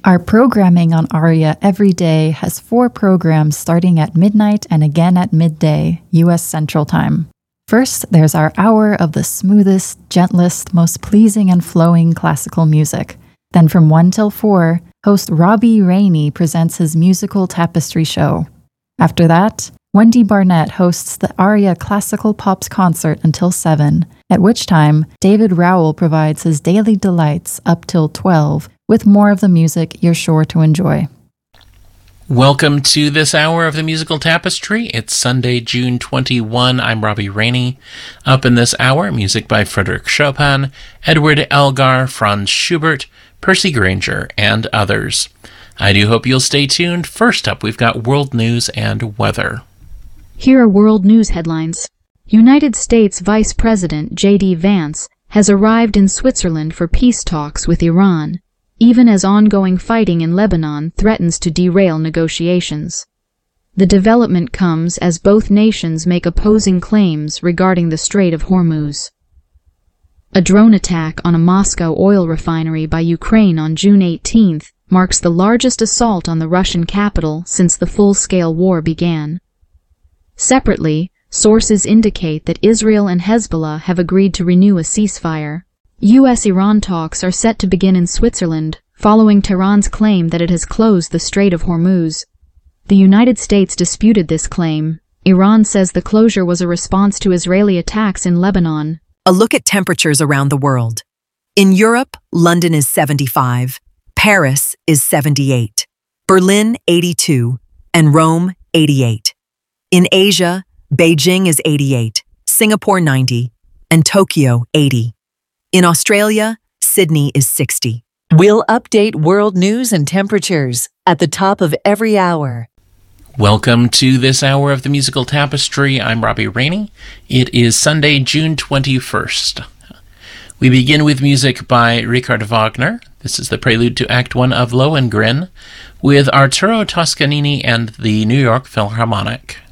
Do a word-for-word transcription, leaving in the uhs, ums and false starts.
Our programming on Aria every day has four programs starting at midnight and again at midday, U S Central Time. First, there's our hour of the smoothest, gentlest, most pleasing and flowing classical music. Then from one till four, host Robbie Rainey presents his musical tapestry show. After that, Wendy Barnett hosts the Aria Classical Pops concert until seven, at which time David Rowell provides his daily delights up till twelve, with more of the music you're sure to enjoy. Welcome to this hour of the Musical Tapestry. It's Sunday, June twenty-first. I'm Robbie Rainey. Up in this hour, music by Frédéric Chopin, Edward Elgar, Franz Schubert, Percy Grainger, and others. I do hope you'll stay tuned. First up, we've got world news and weather. Here are world news headlines. United States Vice President J D Vance has arrived in Switzerland for peace talks with Iran, even as ongoing fighting in Lebanon threatens to derail negotiations. The development comes as both nations make opposing claims regarding the Strait of Hormuz. A drone attack on a Moscow oil refinery by Ukraine on June eighteenth marks the largest assault on the Russian capital since the full-scale war began. Separately, sources indicate that Israel and Hezbollah have agreed to renew a ceasefire. U S Iran talks are set to begin in Switzerland, following Tehran's claim that it has closed the Strait of Hormuz. The United States disputed this claim. Iran says the closure was a response to Israeli attacks in Lebanon. A look at temperatures around the world. In Europe, London is seventy-five, Paris is seventy-eight, Berlin eighty-two, and Rome eighty-eight. In Asia, Beijing is eighty-eight, Singapore ninety, and Tokyo eighty. In Australia, Sydney is sixty. We'll update world news and temperatures at the top of every hour. Welcome to this hour of the Musical Tapestry. I'm Robbie Rainey. It is Sunday, June twenty-first. We begin with music by Richard Wagner. This is the prelude to Act One of Lohengrin with Arturo Toscanini and the New York Philharmonic.